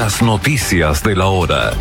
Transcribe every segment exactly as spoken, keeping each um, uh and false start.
las noticias de la hora.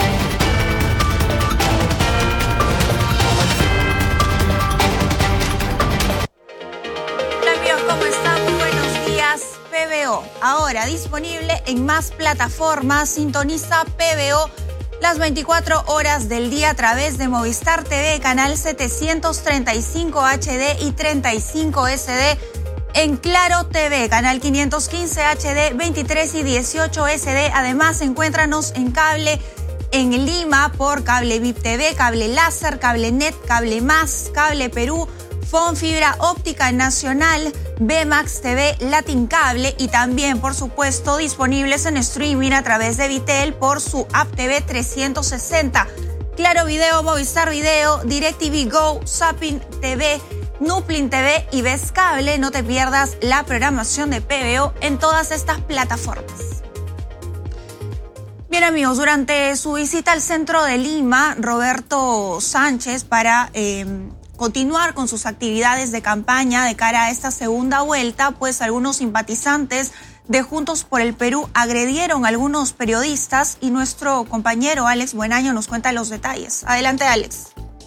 Hola amigos, ¿cómo están? Muy buenos días. P B O, ahora disponible en más plataformas. Sintoniza P B O las veinticuatro horas del día a través de Movistar T V, canal setecientos treinta y cinco H D y treinta y cinco S D. En Claro T V, canal quinientos quince H D, veintitrés y dieciocho S D. Además, encuéntranos en cable en Lima por Cable V I P T V, Cable Láser, Cable Net, Cable Más, Cable Perú, Fon Fibra Óptica Nacional, B Max T V, Latin Cable y también, por supuesto, disponibles en streaming a través de Vitel por su app T V trescientos sesenta. Claro Video, Movistar Video, DirecTV Go, Zapping T V, Nuplin T V y Ves Cable. No te pierdas la programación de P B O en todas estas plataformas. Bien amigos, durante su visita al centro de Lima, Roberto Sánchez, para eh, continuar con sus actividades de campaña de cara a esta segunda vuelta, pues algunos simpatizantes de Juntos por el Perú agredieron a algunos periodistas y nuestro compañero Alex Buenaño nos cuenta los detalles. Adelante, Alex.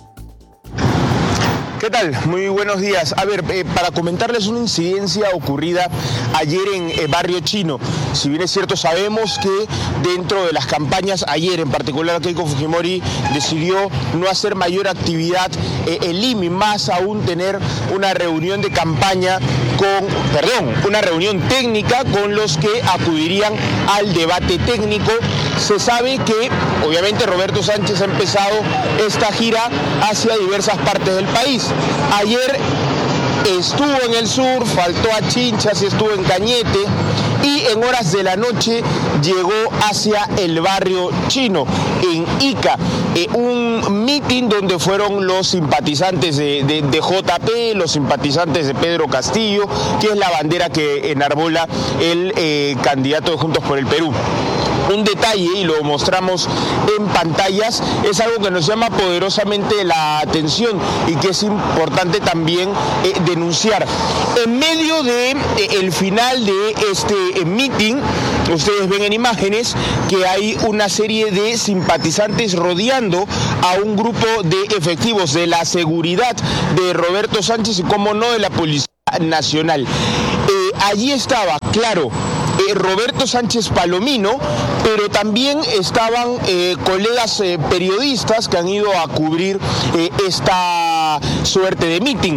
¿Qué tal? Muy buenos días. A ver, eh, para comentarles una incidencia ocurrida ayer en eh, Barrio Chino. Si bien es cierto, sabemos que dentro de las campañas, ayer en particular Keiko Fujimori decidió no hacer mayor actividad eh, en Lima, y más aún tener una reunión de campaña con, perdón, una reunión técnica con los que acudirían al debate técnico. Se sabe que, obviamente, Roberto Sánchez ha empezado esta gira hacia diversas partes del país. Ayer estuvo en el sur, faltó a Chinchas y estuvo en Cañete, y en horas de la noche llegó hacia el Barrio Chino, en Ica, eh, un mitin donde fueron los simpatizantes de, de, de J P, los simpatizantes de Pedro Castillo, que es la bandera que enarbola el eh, candidato de Juntos por el Perú. Un detalle, y lo mostramos en pantallas, es algo que nos llama poderosamente la atención y que es importante también eh, denunciar. En medio de eh, el final de este eh, meeting, ustedes ven en imágenes que hay una serie de simpatizantes rodeando a un grupo de efectivos de la seguridad de Roberto Sánchez y, como no, de la Policía Nacional. Eh, allí estaba, claro, Eh, Roberto Sánchez Palomino, pero también estaban eh, colegas eh, periodistas que han ido a cubrir eh, esta suerte de mitin.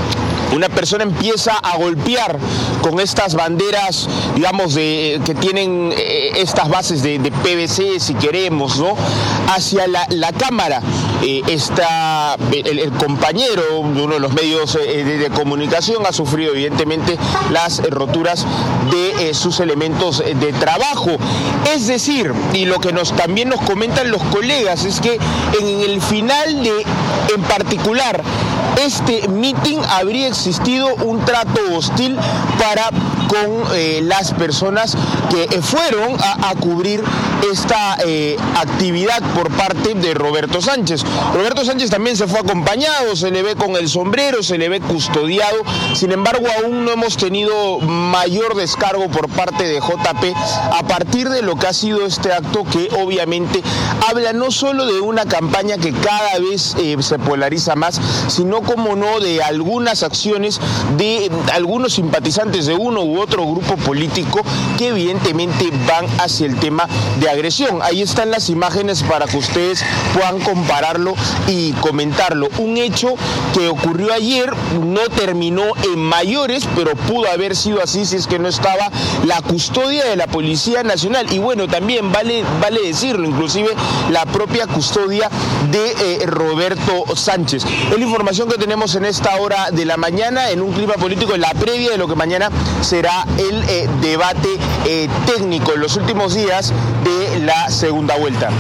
Una persona empieza a golpear con estas banderas, digamos, de, que tienen eh, estas bases de, de P V C, si queremos, ¿no?, hacia la, la cámara. Eh, está el, el compañero de uno de los medios eh, de, de comunicación ha sufrido evidentemente las eh, roturas de eh, sus elementos de trabajo. Es decir, y lo que nos también nos comentan los colegas es que en el final de, en particular, este meeting habría existido un trato hostil para con eh, las personas que eh, fueron a, a cubrir esta eh, actividad por parte de Roberto Sánchez. Roberto Sánchez también se fue acompañado, se le ve con el sombrero, se le ve custodiado. Sin embargo, aún no hemos tenido mayor descargo por parte de J P a partir de lo que ha sido este acto, que obviamente habla no solo de una campaña que cada vez eh, se polariza más, sino, como no, de algunas acciones de algunos simpatizantes de uno u otro grupo político que evidentemente van hacia el tema de agresión. Ahí están las imágenes para que ustedes puedan compararlo y comentarlo. Un hecho que ocurrió ayer, no terminó en mayores, pero pudo haber sido así si es que no estaba la custodia de la Policía Nacional. Y bueno, también vale, vale decirlo, inclusive la propia custodia de eh, Roberto Sánchez. Es la información que tenemos en esta hora de la mañana, en un clima político, en la previa de lo que mañana será el eh, debate eh, técnico en los últimos días de la segunda vuelta.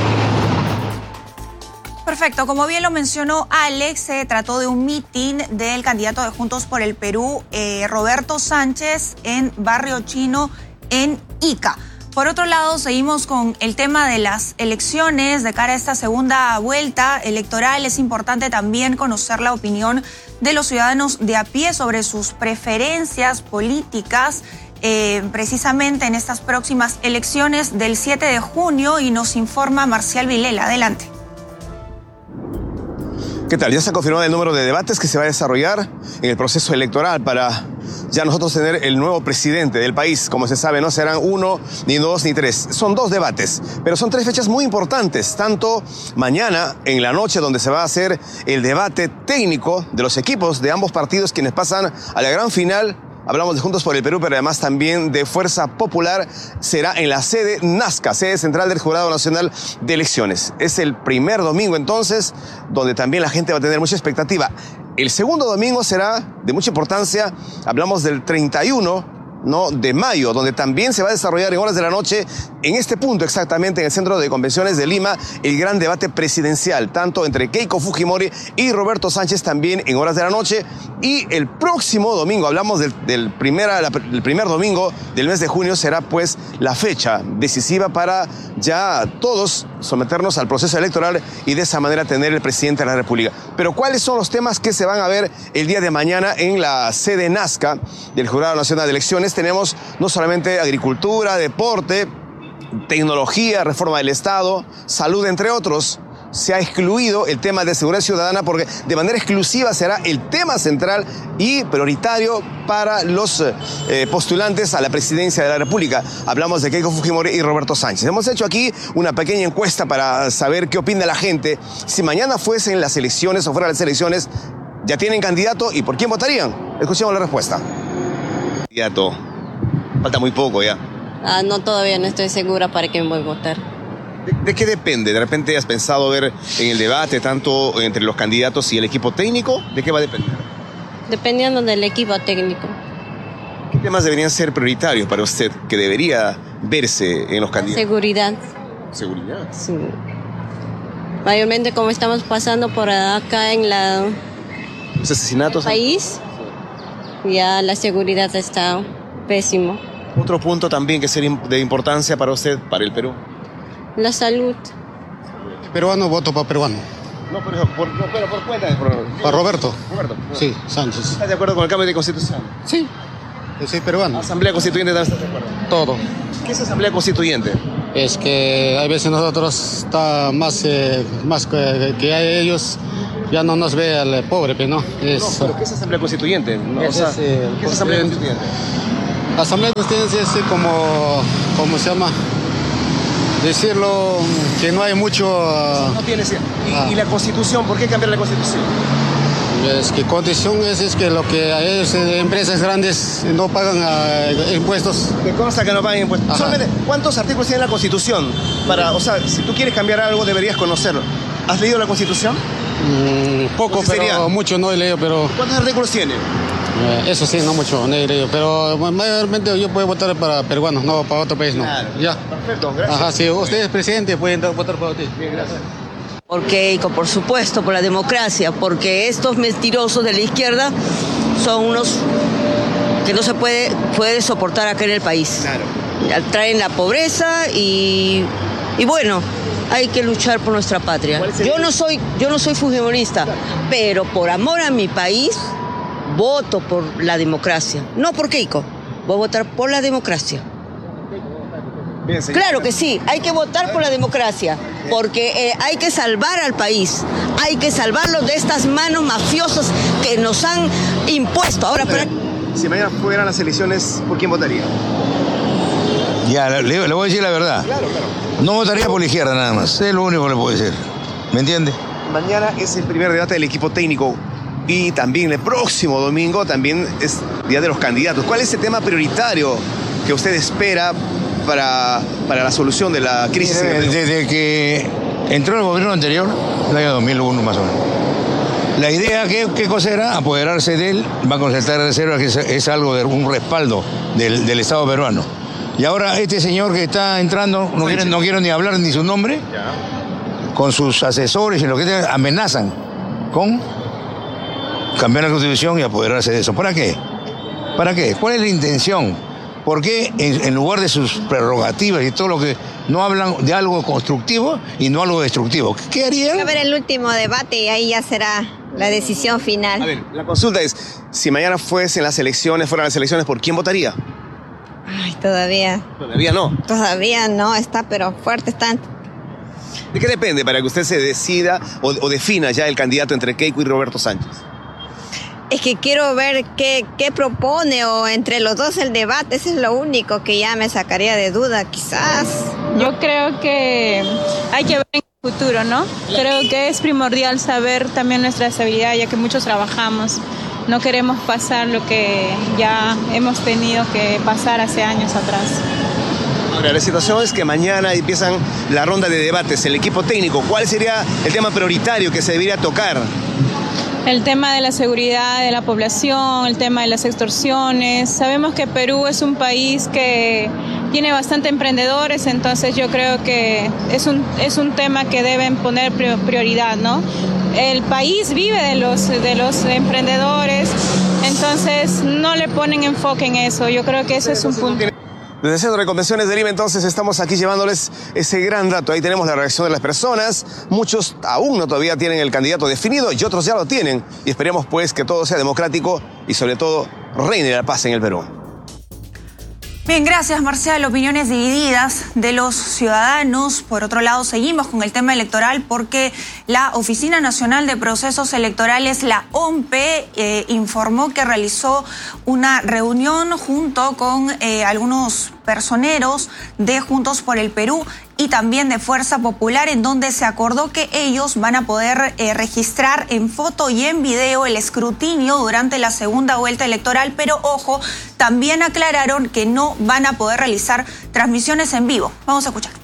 Perfecto, como bien lo mencionó Alex, se trató de un mitin del candidato de Juntos por el Perú, eh, Roberto Sánchez, en Barrio Chino, en Ica. Por otro lado, seguimos con el tema de las elecciones de cara a esta segunda vuelta electoral. Es importante también conocer la opinión de los ciudadanos de a pie sobre sus preferencias políticas. eh, precisamente en estas próximas elecciones del siete de junio y nos informa Marcial Vilela. Adelante. ¿Qué tal? Ya se ha confirmado el número de debates que se va a desarrollar en el proceso electoral para ya nosotros tener el nuevo presidente del país. Como se sabe, no serán uno, ni dos, ni tres. Son dos debates, pero son tres fechas muy importantes. Tanto mañana en la noche, donde se va a hacer el debate técnico de los equipos de ambos partidos, quienes pasan a la gran final. Hablamos de Juntos por el Perú, pero además también de Fuerza Popular. Será en la sede Nazca, sede central del Jurado Nacional de Elecciones. Es el primer domingo entonces, donde también la gente va a tener mucha expectativa. El segundo domingo será de mucha importancia. Hablamos del treinta y uno, ¿no?, de mayo, donde también se va a desarrollar en horas de la noche, en este punto exactamente, en el Centro de Convenciones de Lima, el gran debate presidencial, tanto entre Keiko Fujimori y Roberto Sánchez, también en horas de la noche. Y el próximo domingo, hablamos del, del, primera, la, el primer domingo del mes de junio, será pues la fecha decisiva para ya todos someternos al proceso electoral y de esa manera tener el presidente de la República. Pero ¿cuáles son los temas que se van a ver el día de mañana en la sede Nazca del Jurado Nacional de Elecciones? Tenemos no solamente agricultura, deporte, tecnología, reforma del Estado, salud, entre otros. Se ha excluido el tema de seguridad ciudadana porque de manera exclusiva será el tema central y prioritario para los eh, postulantes a la presidencia de la República. Hablamos de Keiko Fujimori y Roberto Sánchez. Hemos hecho aquí una pequeña encuesta para saber qué opina la gente. Si mañana fuesen las elecciones o fueran las elecciones, ¿ya tienen candidato y por quién votarían? Escuchemos la respuesta. Candidato. Falta muy poco ya. Ah, no, todavía no estoy segura para quién voy a votar. ¿De, ¿De qué depende? ¿De repente has pensado ver en el debate tanto entre los candidatos y el equipo técnico? ¿De qué va a depender? Dependiendo del equipo técnico. ¿Qué temas deberían ser prioritarios para usted que debería verse en los candidatos? Seguridad. ¿Seguridad? Sí. Mayormente como estamos pasando por acá en la... ¿Los asesinatos? El país, ya la seguridad está pésimo. Otro punto también que sería de importancia para usted, para el Perú. La salud. Peruano, voto para peruano. No, pero por, no, pero por cuenta. Por, ¿Para Roberto? Roberto. Sí, Sánchez. ¿Estás de acuerdo con el cambio de constitución? Sí, yo soy peruano. ¿Asamblea Constituyente también estás de acuerdo? Todo. ¿Qué es Asamblea Constituyente? Es que hay veces nosotros está más, eh, más que, que a ellos, ya no nos ve al pobre, pero no. Es, No, pero ¿qué es Asamblea Constituyente? No, o sea, es, eh, ¿qué es Asamblea Constituyente? La Asamblea Constituyente es como, ¿cómo se llama? Decirlo que no hay mucho... Uh, no tiene... ¿Y, ah. ¿Y la Constitución? ¿Por qué cambiar la Constitución? Es que condición es, es que lo que a ellos, eh, empresas grandes, no pagan uh, impuestos. Que consta que no pagan impuestos. Ajá. Solamente, ¿cuántos artículos tiene la Constitución? Para, o sea, si tú quieres cambiar algo, deberías conocerlo. ¿Has leído la Constitución? Mm, poco, pero sería? mucho no he leído, pero... ¿Cuántos artículos tiene? Eh, eso sí, no mucho, no he leído, pero mayormente yo puedo votar para peruanos, no para otro país, no. Claro. Ya. Perfecto, gracias. Ajá, si usted es presidente, pueden votar para usted. Bien, gracias. Por Keiko, por supuesto, por la democracia, porque estos mentirosos de la izquierda son unos que no se puede, puede soportar acá en el país. Claro. Traen la pobreza y, y bueno, hay que luchar por nuestra patria. Yo no soy, yo no soy fujimorista, claro, pero por amor a mi país voto por la democracia, no por Keiko, voy a votar por la democracia. Bien, claro que sí, hay que votar por la democracia, porque eh, hay que salvar al país, hay que salvarlo de estas manos mafiosas que nos han impuesto. Ahora, para... Si mañana fueran las elecciones, ¿por quién votaría? Ya, le, le voy a decir la verdad. Claro, claro. No votaría por la izquierda nada más, es lo único que le puedo decir. ¿Me entiende? Mañana es el primer debate del equipo técnico y también el próximo domingo también es día de los candidatos. ¿Cuál es el tema prioritario que usted espera para, para la solución de la crisis? Desde, desde que entró el gobierno anterior, el año dos mil uno más o menos, la idea, ¿qué, qué cosa era? Apoderarse de él, Banco Central de Reserva, que es, es algo de un respaldo del, del Estado peruano. Y ahora este señor que está entrando, no quiero, no quiero ni hablar ni su nombre, ya, con sus asesores y lo que sea, amenazan con cambiar la Constitución y apoderarse de eso. ¿Para qué? ¿Para qué? ¿Cuál es la intención? ¿Por qué en, en lugar de sus prerrogativas y todo lo que no hablan de algo constructivo y no algo destructivo? ¿Qué harían? A ver el último debate y ahí ya será la decisión final. A ver, la consulta es, si mañana fuesen las elecciones, fueran las elecciones, ¿por quién votaría? Ay, todavía. Todavía no. Todavía no está, pero fuerte está. ¿De qué depende para que usted se decida o, o defina ya el candidato entre Keiko y Roberto Sánchez? Es que quiero ver qué, qué propone o entre los dos el debate. Eso es lo único que ya me sacaría de duda, quizás. Yo creo que hay que ver en el futuro, ¿no? Creo que es primordial saber también nuestra estabilidad, ya que muchos trabajamos. No queremos pasar lo que ya hemos tenido que pasar hace años atrás. Ahora, la situación es que mañana empiezan la ronda de debates. El equipo técnico, ¿cuál sería el tema prioritario que se debería tocar? El tema de la seguridad de la población, el tema de las extorsiones. Sabemos que Perú es un país que tiene bastante emprendedores, entonces yo creo que es un, es un tema que deben poner prioridad, ¿no? El país vive de los, de los emprendedores, entonces no le ponen enfoque en eso. Yo creo que eso es un punto. Desde el Centro de Convenciones de Lima, entonces, estamos aquí llevándoles ese gran dato. Ahí tenemos la reacción de las personas. Muchos aún no todavía tienen el candidato definido y otros ya lo tienen. Y esperemos, pues, que todo sea democrático y, sobre todo, reine la paz en el Perú. Bien, gracias, Marcial. Opiniones divididas de los ciudadanos. Por otro lado, seguimos con el tema electoral porque la Oficina Nacional de Procesos Electorales, la O M P E, eh, informó que realizó una reunión junto con eh, algunos personeros de Juntos por el Perú y también de Fuerza Popular, en donde se acordó que ellos van a poder eh, registrar en foto y en video el escrutinio durante la segunda vuelta electoral, pero ojo, también aclararon que no van a poder realizar transmisiones en vivo. Vamos a escuchar.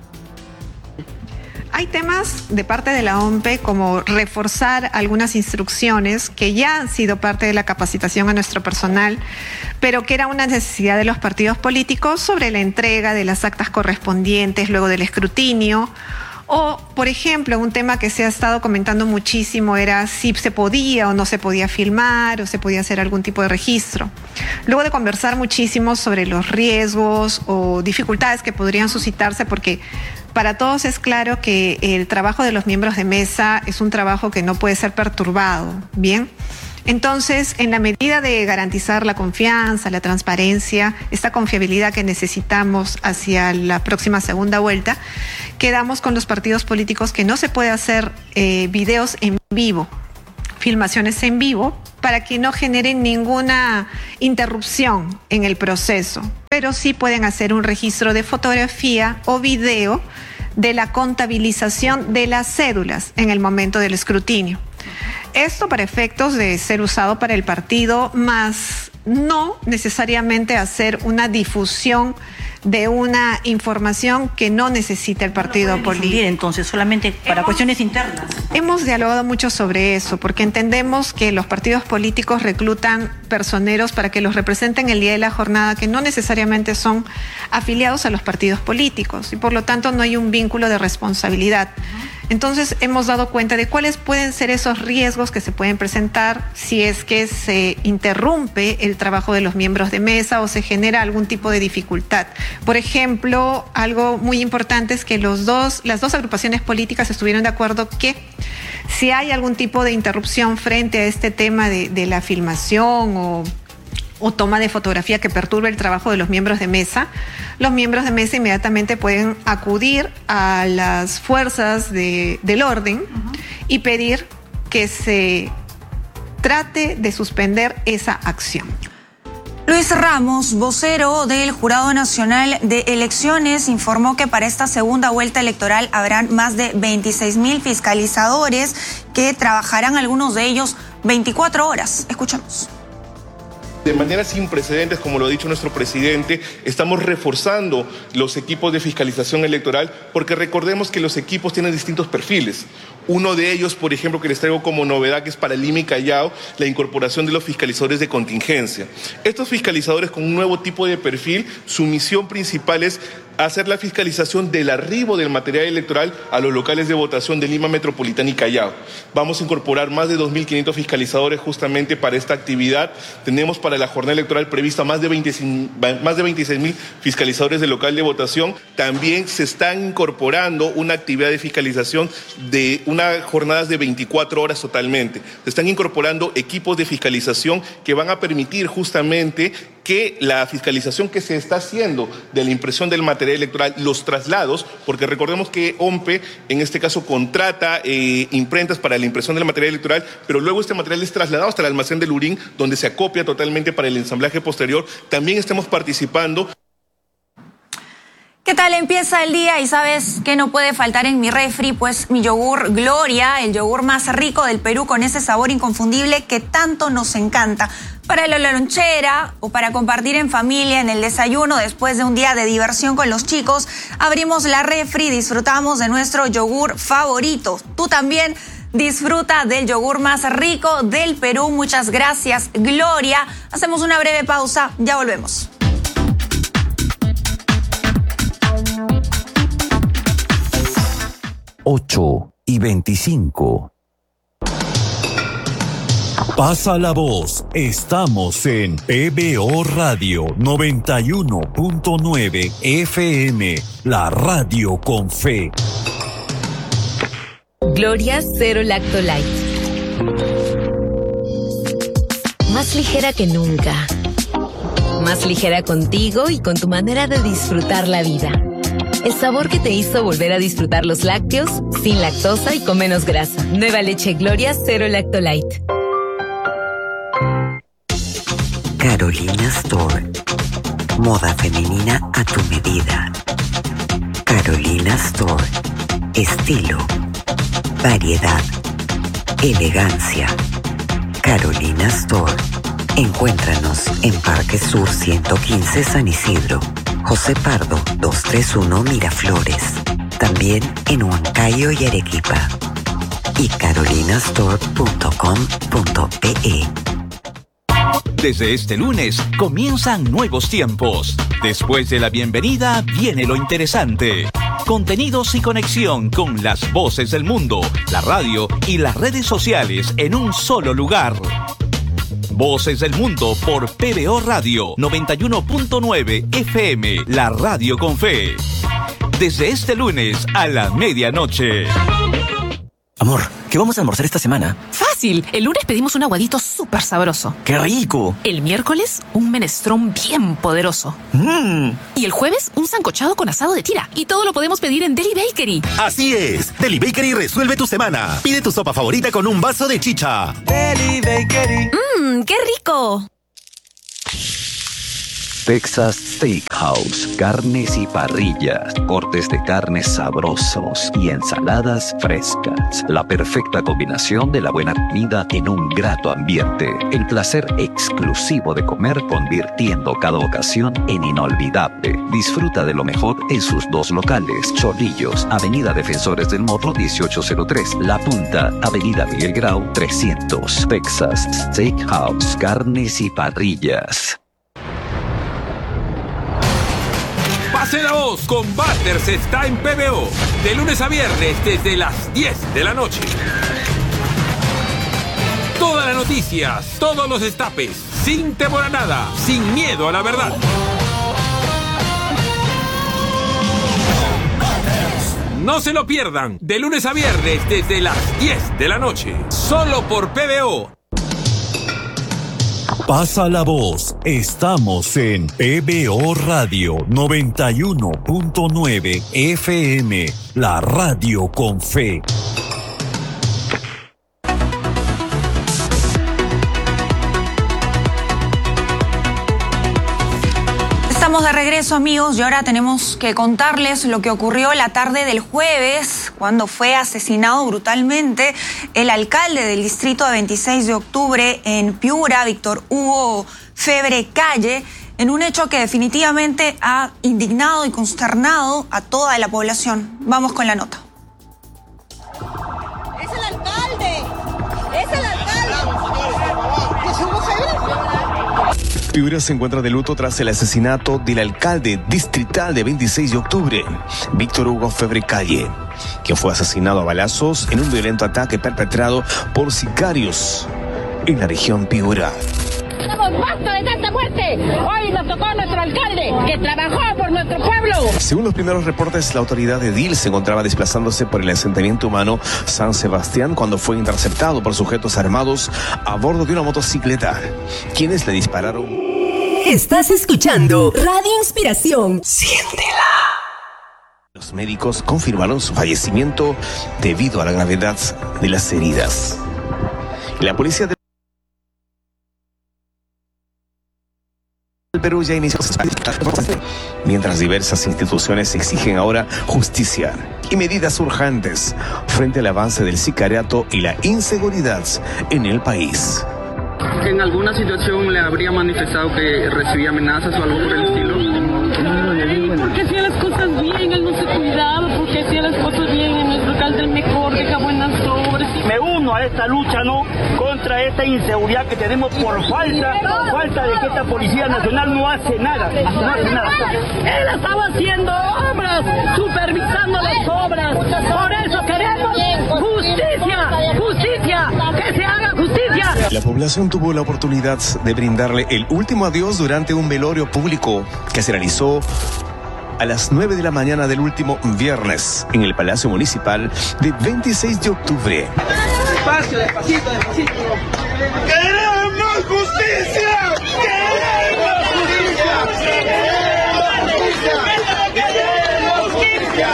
Hay temas de parte de la O M P E como reforzar algunas instrucciones que ya han sido parte de la capacitación a nuestro personal, pero que era una necesidad de los partidos políticos sobre la entrega de las actas correspondientes luego del escrutinio. O, por ejemplo, un tema que se ha estado comentando muchísimo era si se podía o no se podía filmar o se podía hacer algún tipo de registro. Luego de conversar muchísimo sobre los riesgos o dificultades que podrían suscitarse, porque para todos es claro que el trabajo de los miembros de mesa es un trabajo que no puede ser perturbado, ¿bien? Entonces, en la medida de garantizar la confianza, la transparencia, esta confiabilidad que necesitamos hacia la próxima segunda vuelta, quedamos con los partidos políticos que no se puede hacer eh, videos en vivo, filmaciones en vivo, para que no generen ninguna interrupción en el proceso, pero sí pueden hacer un registro de fotografía o video de la contabilización de las cédulas en el momento del escrutinio. Esto para efectos de ser usado para el partido, más no necesariamente hacer una difusión de una información que no necesita el partido no político. Entonces, solamente para hemos, cuestiones internas. Hemos dialogado mucho sobre eso, porque entendemos que los partidos políticos reclutan personeros para que los representen el día de la jornada, que no necesariamente son afiliados a los partidos políticos, y por lo tanto no hay un vínculo de responsabilidad. Uh-huh. Entonces hemos dado cuenta de cuáles pueden ser esos riesgos que se pueden presentar si es que se interrumpe el trabajo de los miembros de mesa o se genera algún tipo de dificultad. Por ejemplo, algo muy importante es que los dos, las dos agrupaciones políticas estuvieron de acuerdo que si hay algún tipo de interrupción frente a este tema de, de la filmación o o toma de fotografía que perturbe el trabajo de los miembros de mesa, los miembros de mesa inmediatamente pueden acudir a las fuerzas de, del orden uh-huh. y pedir que se trate de suspender esa acción. Luis Ramos, vocero del Jurado Nacional de Elecciones, informó que para esta segunda vuelta electoral habrán más de veintiséis mil fiscalizadores que trabajarán, algunos de ellos veinticuatro horas. Escuchamos. De manera sin precedentes, como lo ha dicho nuestro presidente, estamos reforzando los equipos de fiscalización electoral porque recordemos que los equipos tienen distintos perfiles. Uno de ellos, por ejemplo, que les traigo como novedad, que es para Lima y Callao, la incorporación de los fiscalizadores de contingencia. Estos fiscalizadores con un nuevo tipo de perfil, su misión principal es hacer la fiscalización del arribo del material electoral a los locales de votación de Lima Metropolitana y Callao. Vamos a incorporar más de dos mil quinientos fiscalizadores justamente para esta actividad. Tenemos para la jornada electoral prevista más de veintiséis mil fiscalizadores del local de votación. También se están incorporando una actividad de fiscalización de unas jornadas de veinticuatro horas totalmente. Se están incorporando equipos de fiscalización que van a permitir justamente que la fiscalización que se está haciendo de la impresión del material electoral, los traslados, porque recordemos que OMPE en este caso contrata eh, imprentas para la impresión del material electoral, pero luego este material es trasladado hasta el almacén del Lurín, donde se acopia totalmente para el ensamblaje posterior. También estamos participando. ¿Qué tal empieza el día? Y sabes que no puede faltar en mi refri, pues mi yogur Gloria, el yogur más rico del Perú con ese sabor inconfundible que tanto nos encanta. Para la lonchera o para compartir en familia en el desayuno después de un día de diversión con los chicos, abrimos la refri y disfrutamos de nuestro yogur favorito. Tú también disfruta del yogur más rico del Perú. Muchas gracias, Gloria. Hacemos una breve pausa, ya volvemos. ocho y veinticinco. Pasa la voz. Estamos en P B O Radio noventa y uno punto nueve F M, la radio con fe. Gloria Cero Lacto Light. Más ligera que nunca. Más ligera contigo y con tu manera de disfrutar la vida. El sabor que te hizo volver a disfrutar los lácteos sin lactosa y con menos grasa. Nueva leche Gloria Cero Lacto Light. Carolina Store. Moda femenina a tu medida. Carolina Store. Estilo, variedad, elegancia. Carolina Store. Encuéntranos en Parque Sur ciento quince San Isidro, José Pardo doscientos treinta y uno Miraflores. También en Huancayo y Arequipa. Y carolinastore punto com punto pe. Desde este lunes comienzan nuevos tiempos. Después de la bienvenida viene lo interesante. Contenidos y conexión con las voces del mundo, la radio y las redes sociales en un solo lugar. Voces del Mundo por P B O Radio noventa y uno punto nueve F M, la radio con fe. Desde este lunes a la medianoche. Amor, ¿qué vamos a almorzar esta semana? Fácil. El lunes pedimos un aguadito súper sabroso. ¡Qué rico! El miércoles, un menestrón bien poderoso. Mm. Y el jueves, un sancochado con asado de tira. Y todo lo podemos pedir en Deli Bakery. Así es. Deli Bakery resuelve tu semana. Pide tu sopa favorita con un vaso de chicha. Deli Bakery. ¡Mmm, qué rico! Texas Steakhouse, carnes y parrillas, cortes de carnes sabrosos y ensaladas frescas. La perfecta combinación de la buena comida en un grato ambiente. El placer exclusivo de comer convirtiendo cada ocasión en inolvidable. Disfruta de lo mejor en sus dos locales. Chorrillos, Avenida Defensores del Morro dieciocho cero tres. La Punta, Avenida Miguel Grau trescientos. Texas Steakhouse, carnes y parrillas. Pase la voz con Butters está en P B O. De lunes a viernes desde las diez de la noche. Todas las noticias, todos los destapes, sin temor a nada, sin miedo a la verdad. No se lo pierdan. De lunes a viernes desde las diez de la noche. Solo por P B O. Pasa la voz. Estamos en P B O Radio noventa y uno punto nueve F M, la radio con fe. Estamos de regreso, amigos, y ahora tenemos que contarles lo que ocurrió la tarde del jueves, cuando fue asesinado brutalmente el alcalde del distrito de veintiséis de octubre en Piura, Víctor Hugo Febre Calle, en un hecho que definitivamente ha indignado y consternado a toda la población. Vamos con la nota. ¡Es el alcalde! ¡Es el alcalde! ¿Que se hubo Febre? Piura se encuentra de luto tras el asesinato del alcalde distrital de veintiséis de octubre, Víctor Hugo Febre Calle, quien fue asesinado a balazos en un violento ataque perpetrado por sicarios en la región Piura. ¡Basta de tanta muerte! Hoy nos tocó nuestro alcalde, que trabajó por nuestro pueblo. Según los primeros reportes, la autoridad de edil se encontraba desplazándose por el asentamiento humano San Sebastián cuando fue interceptado por sujetos armados a bordo de una motocicleta, quienes le dispararon. Estás escuchando Radio Inspiración. Siéntela. Los médicos confirmaron su fallecimiento debido a la gravedad de las heridas. La policía de El Perú ya inició mientras diversas instituciones exigen ahora justicia y medidas urgentes frente al avance del sicariato y la inseguridad en el país. ¿En alguna situación le habría manifestado que recibía amenazas o algo por el estilo? Porque hacía las cosas bien, él no se cuidaba, porque hacía las cosas bien en nuestro alcalde mejor, deja buenas obras. Me uno a esta lucha, ¿no?, contra esta inseguridad que tenemos por falta, por falta de que esta Policía Nacional no hace nada, no hace nada. Él estaba haciendo obras, supervisando las obras, por eso queremos justicia, justicia, que se haga justicia. La población tuvo la oportunidad de brindarle el último adiós durante un velorio público que se realizó a las nueve de la mañana del último viernes en el Palacio Municipal de veintiséis de octubre. Despacio, despacito, despacito. ¡Queremos justicia! ¡Queremos justicia! ¡Queremos justicia! ¡Queremos justicia!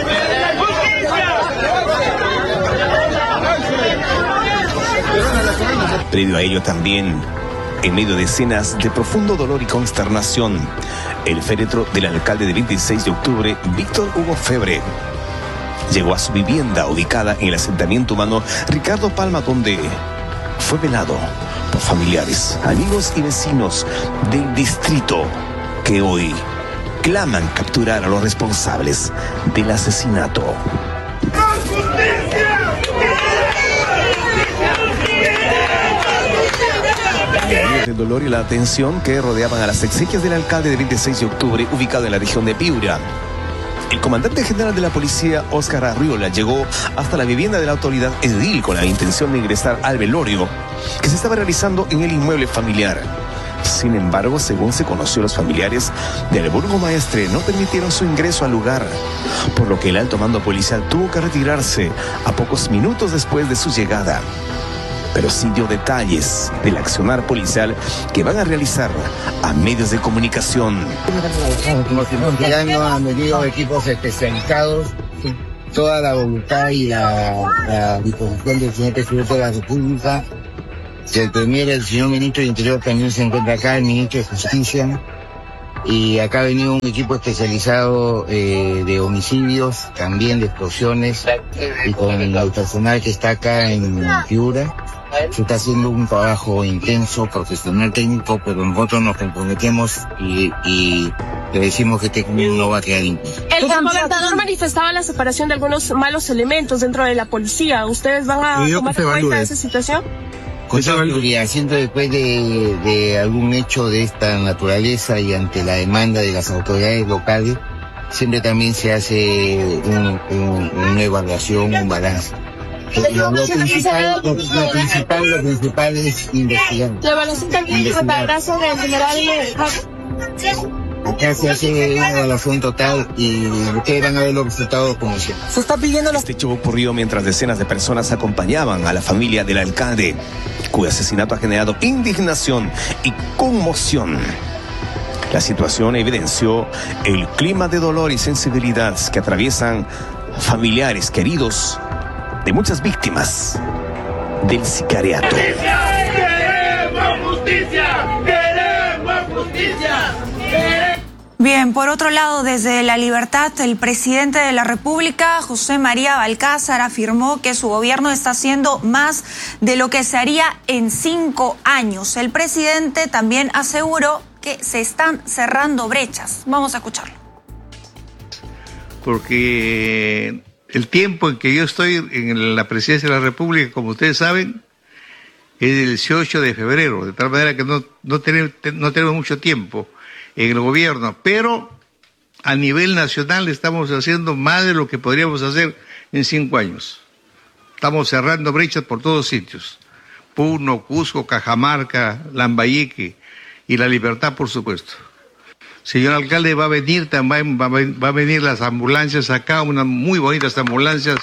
¡Justicia! Previo a ello también, en medio de escenas de profundo dolor y consternación, el féretro del alcalde de veintiséis de octubre, Víctor Hugo Febre, llegó a su vivienda ubicada en el asentamiento humano Ricardo Palma, donde fue velado por familiares, amigos y vecinos del distrito que hoy claman capturar a los responsables del asesinato. El dolor y la atención que rodeaban a las exequias del alcalde de veintiséis de octubre, ubicado en la región de Piura. El comandante general de la policía, Óscar Arriola, llegó hasta la vivienda de la autoridad edil con la intención de ingresar al velorio que se estaba realizando en el inmueble familiar. Sin embargo, según se conoció, los familiares del burgomaestre no permitieron su ingreso al lugar, por lo que el alto mando policial tuvo que retirarse a pocos minutos después de su llegada. Pero sí dio detalles del accionar policial que van a realizar a medios de comunicación. Ya nos han venido equipos especializados, toda la voluntad y la, la disposición del señor presidente de la República, del Premier, el señor ministro de Interior también se encuentra acá, el ministro de Justicia, y acá ha venido un equipo especializado eh, de homicidios, también de explosiones, y con el personal que está acá en Piura. Se está haciendo un trabajo intenso, profesional, técnico, pero nosotros nos comprometemos y, y le decimos que este camino no va a quedar limpio. El gobernador manifestaba la separación de algunos malos elementos dentro de la policía. ¿Ustedes van a tomar en cuenta esa situación? Con seguridad, siempre después de, de algún hecho de esta naturaleza y ante la demanda de las autoridades locales, siempre también se hace un, un, una evaluación, un balance. Lo, lo, principal, lo, lo principal, lo principal es investigar. La evaluación también reparará sobre el general. Acá se hace una evaluación total y ustedes van a ver los resultados como siempre. Se está pidiendo los... Este hecho ocurrió mientras decenas de personas acompañaban a la familia del alcalde, cuyo asesinato ha generado indignación y conmoción. La situación evidenció el clima de dolor y sensibilidad que atraviesan familiares queridos de muchas víctimas del sicariato. ¡Queremos justicia! ¡Queremos justicia! Bien, por otro lado, desde La Libertad, el presidente de la República, José María Balcázar, afirmó que su gobierno está haciendo más de lo que se haría en cinco años. El presidente también aseguró que se están cerrando brechas. Vamos a escucharlo. Porque el tiempo en que yo estoy en la presidencia de la República, como ustedes saben, es el dieciocho de febrero, de tal manera que no, no, tenemos, no tenemos mucho tiempo en el gobierno, pero a nivel nacional estamos haciendo más de lo que podríamos hacer en cinco años. Estamos cerrando brechas por todos sitios. Puno, Cusco, Cajamarca, Lambayeque y La Libertad, por supuesto. Señor alcalde, va a venir también, va a, va a venir las ambulancias acá, unas muy bonitas ambulancias.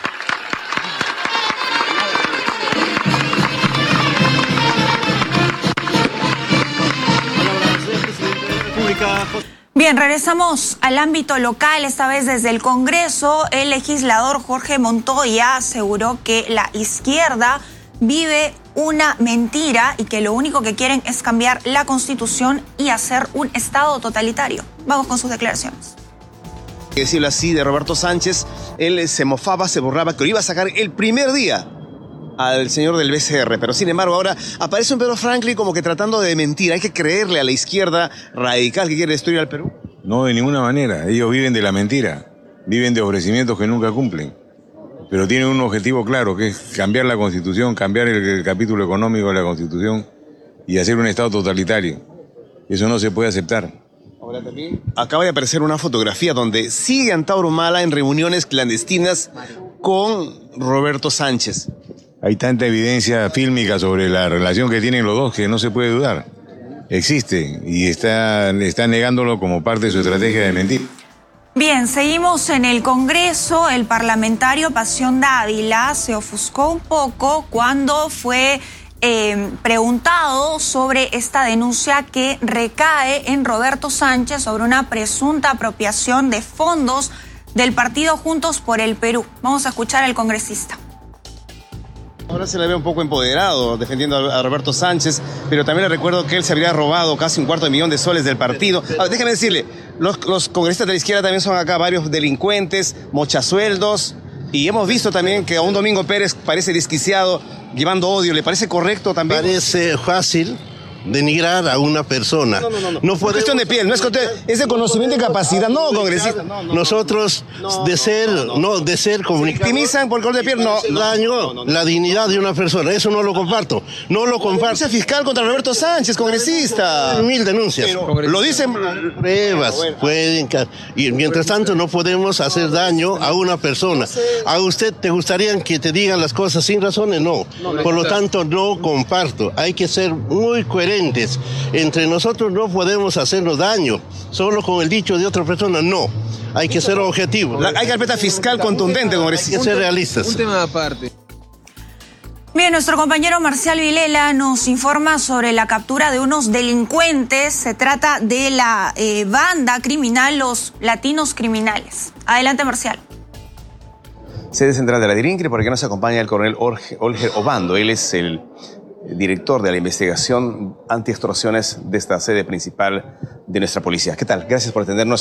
Bien, regresamos al ámbito local, esta vez desde el Congreso. El legislador Jorge Montoya aseguró que la izquierda vive una mentira y que lo único que quieren es cambiar la Constitución y hacer un Estado totalitario. Vamos con sus declaraciones. Decirlo así, de Roberto Sánchez, él se mofaba, se burlaba que lo iba a sacar el primer día al señor del B C R, pero sin embargo ahora aparece un Pedro Franklin como que tratando de mentir. Hay que creerle a la izquierda radical que quiere destruir al Perú. No, de ninguna manera. Ellos viven de la mentira, viven de ofrecimientos que nunca cumplen, pero tienen un objetivo claro, que es cambiar la Constitución, cambiar el, el capítulo económico de la Constitución y hacer un Estado totalitario. Eso no se puede aceptar. Ahora también acaba de aparecer una fotografía donde sigue Antauro Humala en reuniones clandestinas con Roberto Sánchez. Hay tanta evidencia fílmica sobre la relación que tienen los dos que no se puede dudar. Existe y está, está negándolo como parte de su estrategia de mentir. Bien, seguimos en el Congreso. El parlamentario Pasión Dávila se ofuscó un poco cuando fue eh, preguntado sobre esta denuncia que recae en Roberto Sánchez sobre una presunta apropiación de fondos del partido Juntos por el Perú. Vamos a escuchar al congresista. Ahora se le ve un poco empoderado defendiendo a Roberto Sánchez, pero también le recuerdo que él se habría robado casi un cuarto de millón de soles del partido. Ahora, déjame decirle, los, los congresistas de la izquierda también son acá varios delincuentes, mochasueldos, y hemos visto también que a un Domingo Pérez parece desquiciado, llevando odio. ¿Le parece correcto también? Parece fácil denigrar a una persona. No, no, no. no. no podemos... Es cuestión de piel, no es cuestión, es de conocimiento y capacidad, no, congresista. No, no, Nosotros, no, de ser, no, no, no, de ser comunicados... Victimizan por color de piel, no. no daño no, no, no. la dignidad de una persona, eso no lo comparto. No lo comparto. Denuncia fiscal contra Roberto Sánchez, congresista. Mil denuncias. Pero, lo dicen... Pruebas, pueden... Y mientras tanto no podemos hacer daño a una persona. ¿A usted te gustaría que te digan las cosas sin razones? No. Por lo tanto, no comparto. Hay que ser muy coherentes. Entre nosotros no podemos hacernos daño, solo con el dicho de otra persona, no. Hay que ser objetivos. La, hay carpeta fiscal contundente, congresista. Hay que ser realistas. Un tema aparte. Bien, nuestro compañero Marcial Vilela nos informa sobre la captura de unos delincuentes. Se trata de la eh, banda criminal Los Latinos Criminales. Adelante, Marcial. Sede central de la DIRINCRE, por aquí nos acompaña el coronel Olger Obando. Él es el director de la investigación anti-extorsiones de esta sede principal de nuestra policía. ¿Qué tal? Gracias por atendernos.